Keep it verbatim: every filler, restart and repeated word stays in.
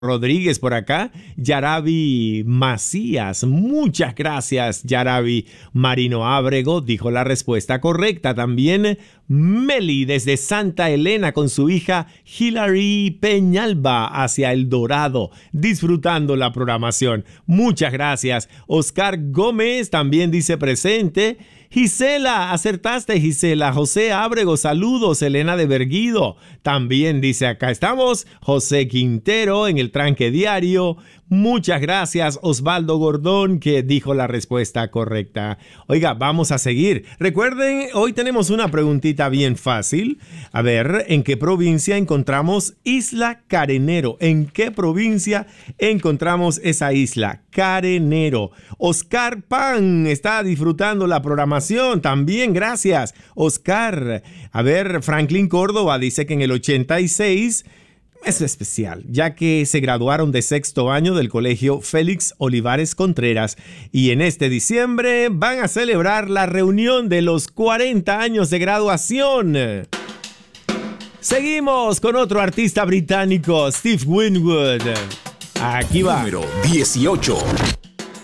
Rodríguez por acá, Yarabi Macías, muchas gracias Yarabi. Marino Ábrego dijo la respuesta correcta. También Meli desde Santa Elena con su hija Hilary Peñalba hacia El Dorado, disfrutando la programación. Muchas gracias. Oscar Gómez también dice presente. Gisela, acertaste Gisela. José Ábrego, saludos. Elena de Berguido también dice acá estamos. José Quintero en el tranque diario. Muchas gracias. Osvaldo Gordón que dijo la respuesta correcta. Oiga, vamos a seguir. Recuerden, hoy tenemos una preguntita bien fácil. A ver, ¿en qué provincia encontramos Isla Carenero? ¿En qué provincia encontramos esa isla? Carenero. Oscar Pan está disfrutando la programación también, gracias Oscar. A ver, Franklin Córdoba dice que en el ochenta y seis es especial, ya que se graduaron de sexto año del colegio Félix Olivares Contreras y en este diciembre van a celebrar la reunión de los cuarenta años de graduación. Seguimos con otro artista británico, Steve Winwood. Aquí va. Número dieciocho.